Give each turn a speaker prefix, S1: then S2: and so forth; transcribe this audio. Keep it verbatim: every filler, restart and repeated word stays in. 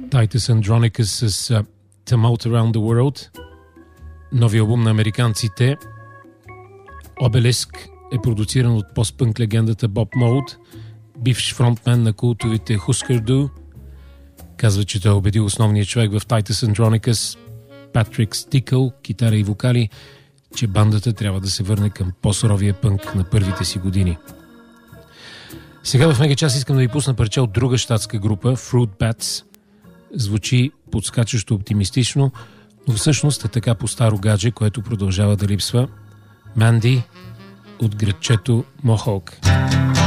S1: Titus Andronicus с uh, Tumult Around the World. Нови албум на американците. Obelisk е продуциран от постпънк легендата Боб Моулд, бивш фронтмен на култовите Husker Du. Казва, че той е убедил основния човек в Titus Andronicus, Патрик Стикъл, китара и вокали, че бандата трябва да се върне към по-суровия пънк на първите си години. Сега в Мегачас искам да ви пусна парче от друга щатска група, Fruit Bats. Звучи подскачащо оптимистично, но всъщност е така по старо гадже, което продължава да липсва. Манди от градчето Мохок.